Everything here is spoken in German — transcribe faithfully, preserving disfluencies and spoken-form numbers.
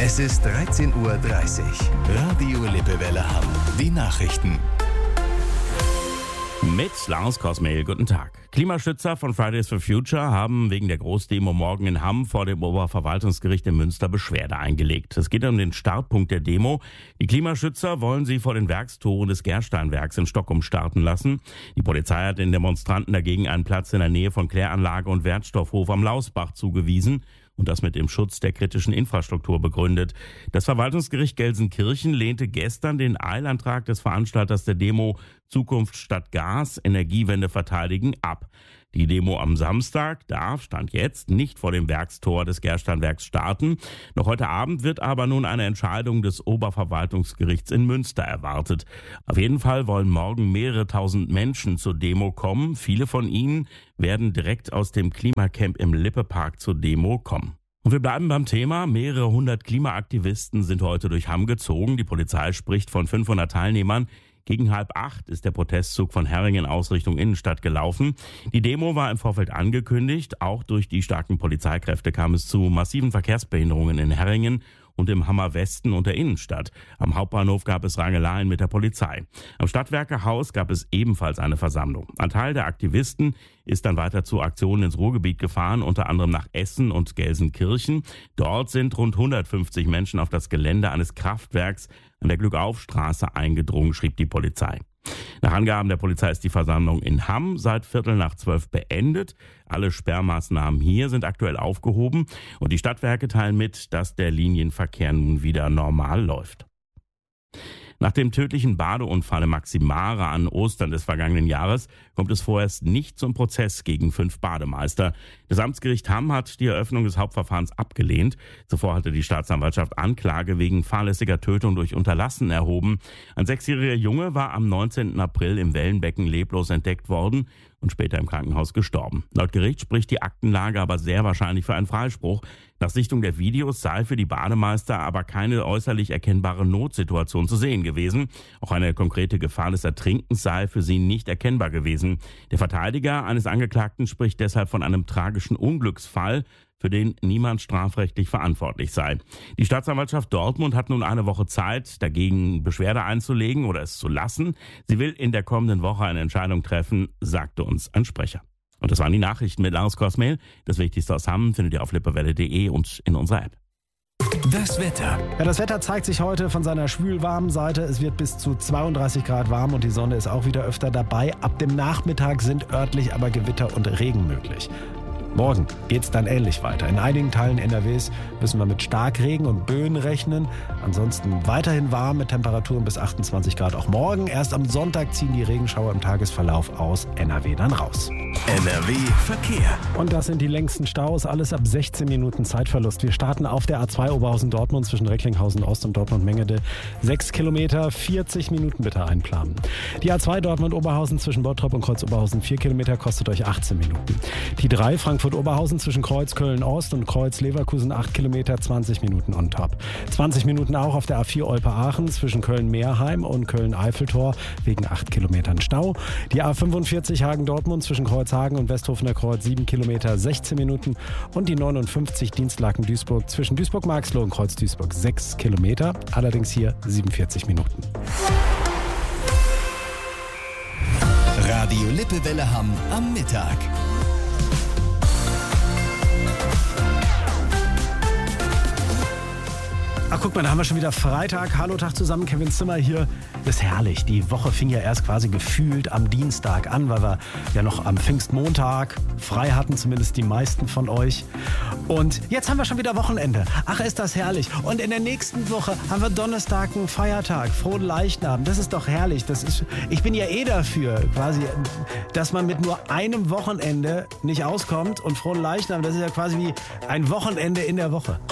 Es ist dreizehn Uhr dreißig. Radio Lippewelle Hamm. Die Nachrichten. Mit Lars Kosmehl, guten Tag. Klimaschützer von Fridays for Future haben wegen der Großdemo morgen in Hamm vor dem Oberverwaltungsgericht in Münster Beschwerde eingelegt. Es geht um den Startpunkt der Demo. Die Klimaschützer wollen sie vor den Werkstoren des Gersteinwerks in Stockholm starten lassen. Die Polizei hat den Demonstranten dagegen einen Platz in der Nähe von Kläranlage und Wertstoffhof am Lausbach zugewiesen und das mit dem Schutz der kritischen Infrastruktur begründet. Das Verwaltungsgericht Gelsenkirchen lehnte gestern den Eilantrag des Veranstalters der Demo Zukunft statt Gas, Energiewende verteidigen ab. Die Demo am Samstag darf, Stand jetzt, nicht vor dem Werkstor des Gersteinwerks starten. Noch heute Abend wird aber nun eine Entscheidung des Oberverwaltungsgerichts in Münster erwartet. Auf jeden Fall wollen morgen mehrere tausend Menschen zur Demo kommen. Viele von ihnen werden direkt aus dem Klimacamp im Lippepark zur Demo kommen. Und wir bleiben beim Thema. Mehrere hundert Klimaaktivisten sind heute durch Hamm gezogen. Die Polizei spricht von fünfhundert Teilnehmern. Gegen halb acht ist der Protestzug von Herringen aus Richtung Innenstadt gelaufen. Die Demo war im Vorfeld angekündigt. Auch durch die starken Polizeikräfte kam es zu massiven Verkehrsbehinderungen in Herringen und im Hammer Westen und der Innenstadt. Am Hauptbahnhof gab es Rangeleien mit der Polizei. Am Stadtwerkehaus gab es ebenfalls eine Versammlung. Ein Teil der Aktivisten ist dann weiter zu Aktionen ins Ruhrgebiet gefahren, unter anderem nach Essen und Gelsenkirchen. Dort sind rund hundertfünfzig Menschen auf das Gelände eines Kraftwerks an der Glückaufstraße eingedrungen, schrieb die Polizei. Nach Angaben der Polizei ist die Versammlung in Hamm seit Viertel nach zwölf beendet. Alle Sperrmaßnahmen hier sind aktuell aufgehoben und die Stadtwerke teilen mit, dass der Linienverkehr nun wieder normal läuft. Nach dem tödlichen Badeunfall im Maximara an Ostern des vergangenen Jahres kommt es vorerst nicht zum Prozess gegen fünf Bademeister. Das Amtsgericht Hamm hat die Eröffnung des Hauptverfahrens abgelehnt. Zuvor hatte die Staatsanwaltschaft Anklage wegen fahrlässiger Tötung durch Unterlassen erhoben. Ein sechsjähriger Junge war am neunzehnten April im Wellenbecken leblos entdeckt worden und später im Krankenhaus gestorben. Laut Gericht spricht die Aktenlage aber sehr wahrscheinlich für einen Freispruch. Nach Sichtung der Videos sei für die Bademeister aber keine äußerlich erkennbare Notsituation zu sehen gewesen. Auch eine konkrete Gefahr des Ertrinkens sei für sie nicht erkennbar gewesen. Der Verteidiger eines Angeklagten spricht deshalb von einem tragischen Unglücksfall, für den niemand strafrechtlich verantwortlich sei. Die Staatsanwaltschaft Dortmund hat nun eine Woche Zeit, dagegen Beschwerde einzulegen oder es zu lassen. Sie will in der kommenden Woche eine Entscheidung treffen, sagte uns ein Sprecher. Und das waren die Nachrichten mit Lars Kosmehl. Das Wichtigste aus Hamm findet ihr auf lippewelle punkt de und in unserer App. Das Wetter. Ja, das Wetter zeigt sich heute von seiner schwülwarmen Seite. Es wird bis zu zweiunddreißig Grad warm und die Sonne ist auch wieder öfter dabei. Ab dem Nachmittag sind örtlich aber Gewitter und Regen möglich. Morgen geht es dann ähnlich weiter. In einigen Teilen N R Ws müssen wir mit Starkregen und Böen rechnen. Ansonsten weiterhin warm mit Temperaturen bis achtundzwanzig Grad auch morgen. Erst am Sonntag ziehen die Regenschauer im Tagesverlauf aus N R W dann raus. N R W Verkehr. Und das sind die längsten Staus. Alles ab sechzehn Minuten Zeitverlust. Wir starten auf der A zwei Oberhausen-Dortmund zwischen Recklinghausen Ost und Dortmund-Mengede. Sechs Kilometer, vierzig Minuten bitte einplanen. Die A zwei Dortmund-Oberhausen zwischen Bottrop und Kreuz-Oberhausen. Vier Kilometer kostet euch achtzehn Minuten. Die drei Frankfurt-Oberhausen zwischen Kreuz Köln-Ost und Kreuz Leverkusen. acht Kilometer, zwanzig Minuten on top. zwanzig Minuten auch auf der A vier Olpe-Aachen zwischen Köln-Meerheim und Köln-Eiffeltor wegen acht Kilometern Stau. Die A fünfundvierzig Hagen-Dortmund zwischen Kreuzhagen und Westhofener Kreuz sieben Kilometer, sechzehn Minuten und die neunundfünfzig Dienstlaken-Duisburg zwischen Duisburg-Marxloh und Kreuz-Duisburg sechs Kilometer, allerdings hier siebenundvierzig Minuten. Radio Lippewelle Hamm am Mittag. Ach, guck mal, da haben wir schon wieder Freitag. Hallo, Tag zusammen, Kevin Zimmer hier. Das ist herrlich. Die Woche fing ja erst quasi gefühlt am Dienstag an, weil wir ja noch am Pfingstmontag frei hatten, zumindest die meisten von euch. Und jetzt haben wir schon wieder Wochenende. Ach, ist das herrlich. Und in der nächsten Woche haben wir Donnerstag einen Feiertag, Frohen Leichnam. Das ist doch herrlich. Das ist, ich bin ja eh dafür, quasi, dass man mit nur einem Wochenende nicht auskommt. Und Frohen Leichnam, das ist ja quasi wie ein Wochenende in der Woche.